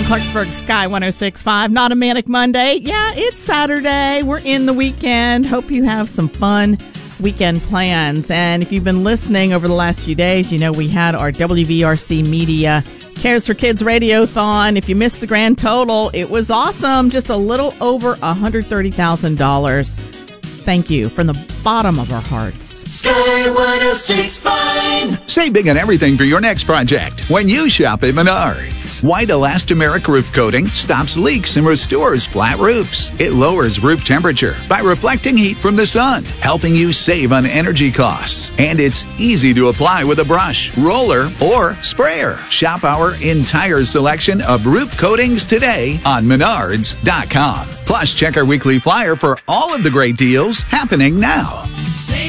Clarksburg Sky 106.5. Not a manic Monday. Yeah, it's Saturday. We're in the weekend. Hope you have some fun weekend plans. And if you've been listening over the last few days, you know we had our WVRC Media Cares for Kids Radiothon. If you missed the grand total, it was awesome. Just a little over $130,000. Thank you from the bottom of our hearts. Sky 106.5. Save big on everything for your next project when you shop at Menards. White elastomeric roof coating stops leaks and restores flat roofs. It lowers roof temperature by reflecting heat from the sun, helping you save on energy costs. And it's easy to apply with a brush, roller, or sprayer. Shop our entire selection of roof coatings today on Menards.com. Plus, check our weekly flyer for all of the great deals happening now.